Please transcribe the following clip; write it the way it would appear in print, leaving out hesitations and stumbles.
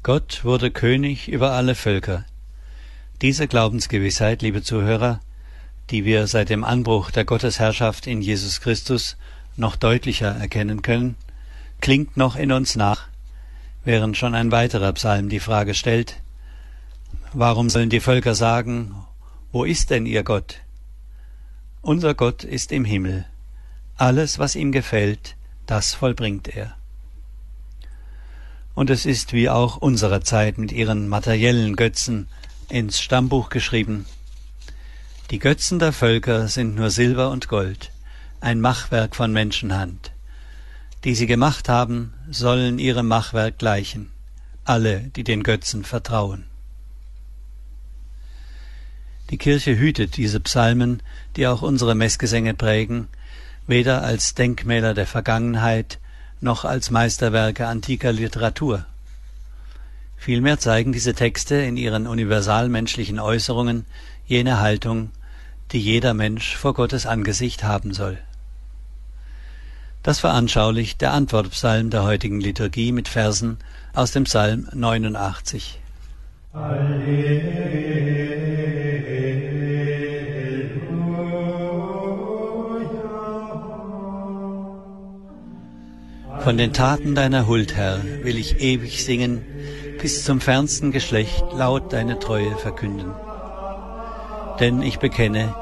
Gott wurde König über alle Völker. Diese Glaubensgewissheit, liebe Zuhörer, die wir seit dem Anbruch der Gottesherrschaft in Jesus Christus noch deutlicher erkennen können, klingt noch in uns nach, während schon ein weiterer Psalm die Frage stellt: Warum sollen die Völker sagen, wo ist denn ihr Gott? Unser Gott ist im Himmel. Alles, was ihm gefällt, das vollbringt er. Und es ist wie auch unsere Zeit mit ihren materiellen Götzen ins Stammbuch geschrieben: Die Götzen der Völker sind nur Silber und Gold, ein Machwerk von Menschenhand. Die sie gemacht haben, sollen ihrem Machwerk gleichen, alle, die den Götzen vertrauen. Die Kirche hütet diese Psalmen, die auch unsere Messgesänge prägen, weder als Denkmäler der Vergangenheit noch als Meisterwerke antiker Literatur. Vielmehr zeigen diese Texte in ihren universalmenschlichen Äußerungen jene Haltung, die jeder Mensch vor Gottes Angesicht haben soll. Das veranschaulicht der Antwortpsalm der heutigen Liturgie mit Versen aus dem Psalm 89. Von den Taten deiner Huld, Herr, will ich ewig singen, bis zum fernsten Geschlecht laut deine Treue verkünden. Denn ich bekenne,